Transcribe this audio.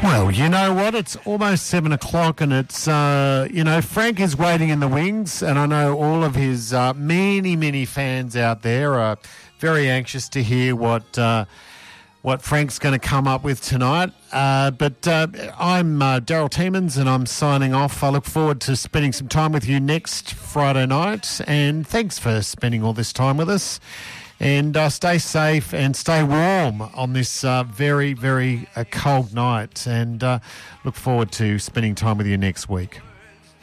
Well, you know what? It's almost 7 o'clock and it's, Frank is waiting in the wings, and I know all of his many fans out there are very anxious to hear what Frank's going to come up with tonight. But I'm Daryl Tiemans and I'm signing off. I look forward to spending some time with you next Friday night, and thanks for spending all this time with us. And stay safe and stay warm on this very, very cold night. And look forward to spending time with you next week.